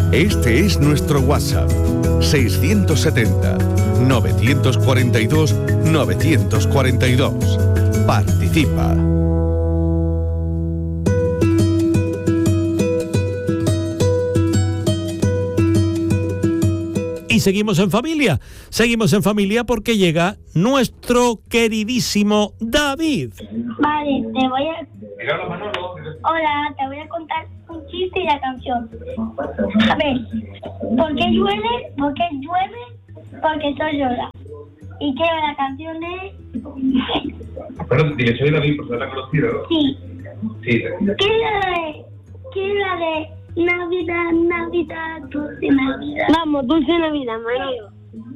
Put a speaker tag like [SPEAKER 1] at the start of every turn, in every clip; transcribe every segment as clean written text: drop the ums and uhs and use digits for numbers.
[SPEAKER 1] Este es nuestro WhatsApp, 670-942-942. Participa.
[SPEAKER 2] Y seguimos en familia porque llega nuestro queridísimo David.
[SPEAKER 3] Vale, Hola, te voy a contar un chiste y la canción. A ver, ¿por qué llueve? Porque el sol llora. Y quiero la canción de...
[SPEAKER 4] Bueno, dile, soy David, por ser tan conocido.
[SPEAKER 3] Sí.
[SPEAKER 4] Sí.
[SPEAKER 3] ¿Qué es la de Navidad, dulce Navidad? Vamos, dulce Navidad, Manolo.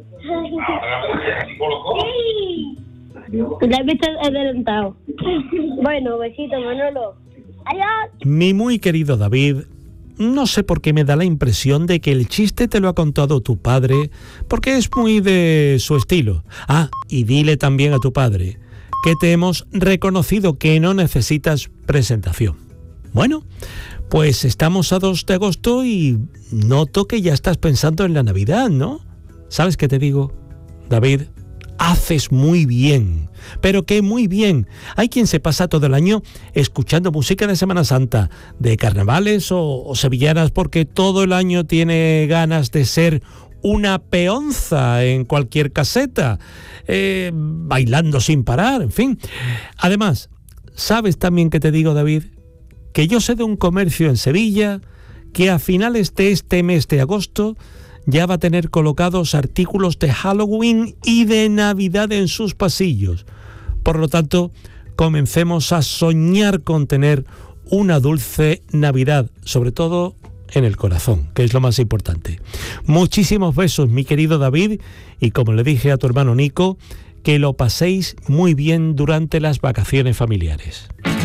[SPEAKER 3] Sí. David está adelantado. Bueno, besito, Manolo. Adiós.
[SPEAKER 2] Mi muy querido David, no sé por qué me da la impresión de que el chiste te lo ha contado tu padre, porque es muy de su estilo. Ah, y dile también a tu padre que te hemos reconocido que no necesitas presentación. Bueno, pues estamos a 2 de agosto y noto que ya estás pensando en la Navidad, ¿no? ¿Sabes qué te digo, David? Haces muy bien, pero que muy bien. Hay quien se pasa todo el año escuchando música de Semana Santa, de carnavales o sevillanas, porque todo el año tiene ganas de ser una peonza en cualquier caseta, bailando sin parar, en fin. Además, ¿sabes también qué te digo, David? Que yo sé de un comercio en Sevilla que a finales de este mes de agosto ya va a tener colocados artículos de Halloween y de Navidad en sus pasillos. Por lo tanto, comencemos a soñar con tener una dulce Navidad, sobre todo en el corazón, que es lo más importante. Muchísimos besos, mi querido David, y como le dije a tu hermano Nico, que lo paséis muy bien durante las vacaciones familiares.